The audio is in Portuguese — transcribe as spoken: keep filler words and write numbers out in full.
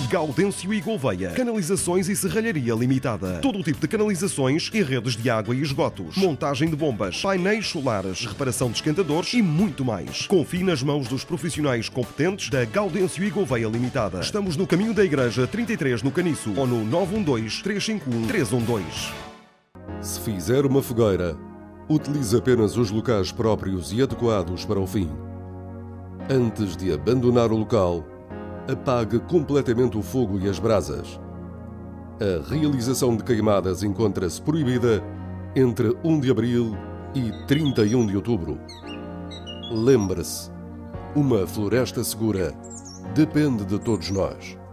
Gaudêncio e Gouveia. Canalizações e Serralharia Limitada. Todo o tipo de canalizações e redes de água e esgotos. Montagem de bombas, painéis solares, reparação de esquentadores e muito mais. Confie nas mãos dos profissionais competentes da Gaudêncio e Gouveia Limitada. Estamos no caminho da Igreja trinta e três no Caniço ou no nove um dois, três cinco um, três um dois. Se fizer uma fogueira, utilize apenas os locais próprios e adequados para o fim. Antes de abandonar o local, apague completamente o fogo e as brasas. A realização de queimadas encontra-se proibida entre um de abril e trinta e um de outubro. Lembre-se, uma floresta segura depende de todos nós.